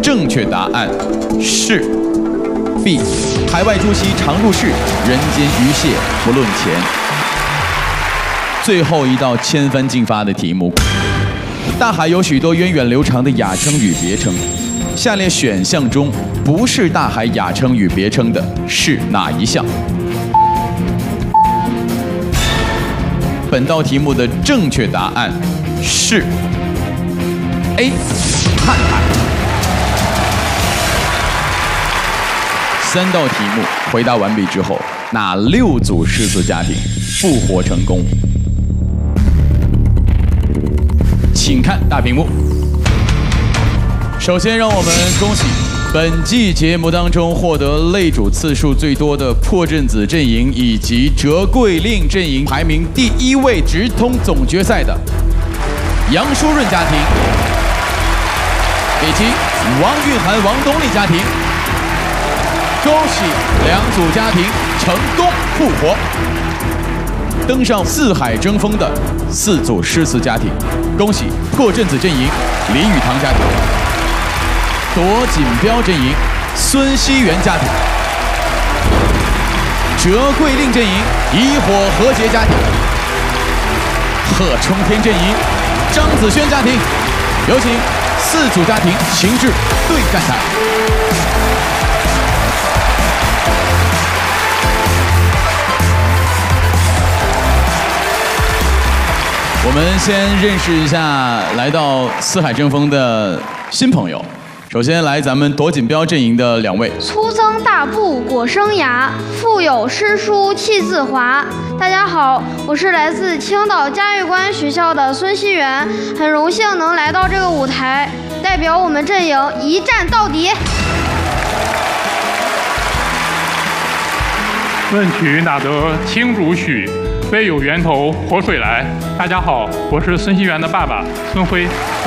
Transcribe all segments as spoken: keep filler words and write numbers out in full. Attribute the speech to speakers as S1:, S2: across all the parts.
S1: 正确答案是 B。海外朱熹常入室，人间鱼蟹不论钱。最后一道千分进发的题目，大海有许多源远流长的雅称与别称，下列选项中不是大海雅称与别称的是哪一项？本道题目的正确答案是 A 瀚海。三道题目回答完毕之后，哪六组诗词家庭复活成功？请看大屏幕。首先，让我们恭喜本季节目当中获得擂主次数最多的破阵子阵营以及折桂令阵营排名第一位直通总决赛的杨淑润家庭，以及王玉涵、王东丽家庭。恭喜两组家庭成功复活，登上四海争锋的四组诗词家庭。恭喜破阵子阵营李宇堂家庭，夺锦标阵营孙熙元家庭，折桂令阵营以火和谐家庭，贺冲天阵营张子轩家庭。有请四组家庭行至对战台。我们先认识一下来到四海争锋的新朋友。首先来咱们夺锦标阵营的两位。
S2: 粗增大布裹生涯，腹有诗书气自华。大家好，我是来自青岛嘉峪关学校的孙熙元，很荣幸能来到这个舞台，代表我们阵营一战到底。
S3: 问渠哪得清如许？背有源头活水来。大家好，我是孙熙元的爸爸孙辉。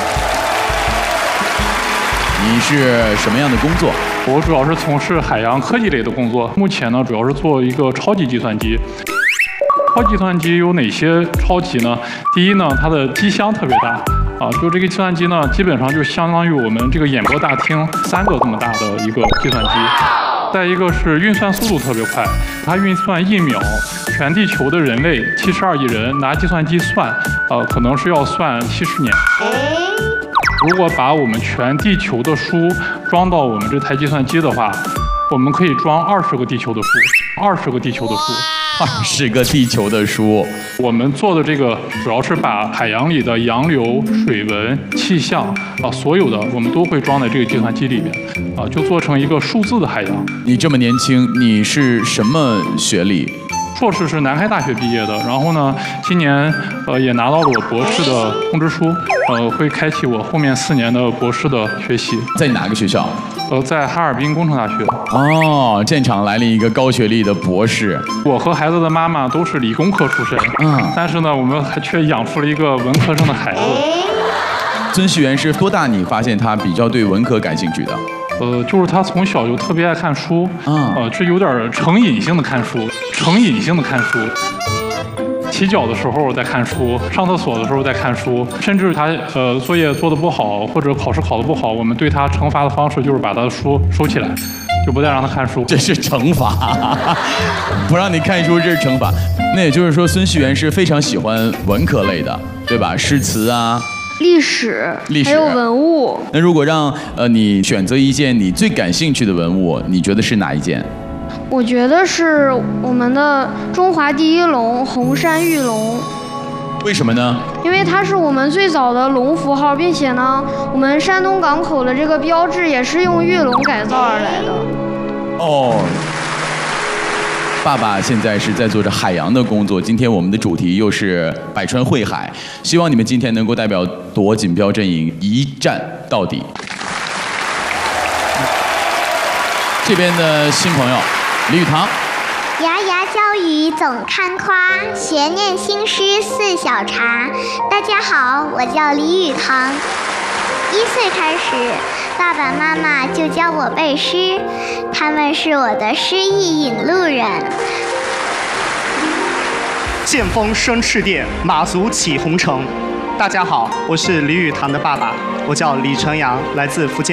S1: 你是什么样的工作？
S3: 我主要是从事海洋科技类的工作，目前呢主要是做一个超级计算机。超级计算机有哪些超级呢？第一呢，它的机箱特别大啊，就这个计算机呢，基本上就相当于我们这个演播大厅三个这么大的一个计算机。再一个是运算速度特别快，它运算一秒，全地球的人类七十二亿人拿计算机算，呃，可能是要算七十年。如果把我们全地球的书装到我们这台计算机的话，我们可以装二十个地球的书，二十个地球的书，
S1: 二十个地球的书。
S3: 我们做的这个主要是把海洋里的洋流、水文、气象啊，所有的我们都会装在这个计算机里面，啊，就做成一个数字的海洋。
S1: 你这么年轻，你是什么学历？
S3: 硕士是南开大学毕业的，然后呢，今年呃也拿到了我博士的通知书，呃，会开启我后面四年的博士的学习。
S1: 在哪个学校？
S3: 呃，在哈尔滨工程大学。
S1: 哦，现场来了一个高学历的博士。
S3: 我和孩子的妈妈都是理工科出身，嗯，但是呢，我们还却养出了一个文科生的孩子。
S1: 孙熙元是多大你发现他比较对文科感兴趣的？
S3: 呃，就是他从小就特别爱看书，
S1: 啊，
S3: 呃，是有点成瘾性的看书，成瘾性的看书。起脚的时候在看书，上厕所的时候在看书，甚至他呃作业做得不好或者考试考得不好，我们对他惩罚的方式就是把他的书收起来，就不再让他看书。
S1: 这是惩罚，不让你看书这是惩罚。那也就是说，孙熙元是非常喜欢文科类的，对吧？诗词啊。
S2: 历史，
S1: 历史
S2: 还有文物。
S1: 那如果让呃你选择一件你最感兴趣的文物，你觉得是哪一件？
S2: 我觉得是我们的中华第一龙红山玉龙。
S1: 为什么呢？
S2: 因为它是我们最早的龙符号，并且呢，我们山东港口的这个标志也是用玉龙改造而来的。
S1: 哦。爸爸现在是在做着海洋的工作，今天我们的主题又是百川汇海，希望你们今天能够代表夺锦标阵营一战到底。这边的新朋友李宇堂。
S4: 牙牙教语总堪夸，学念新诗似小茶。大家好，我叫李宇堂。一岁开始，爸爸妈妈就教我背诗，他们是我的诗意引路人。
S5: 剑锋生赤电，马足起红尘。大家好，我是李宇堂的爸爸，我叫李成阳，来自福建。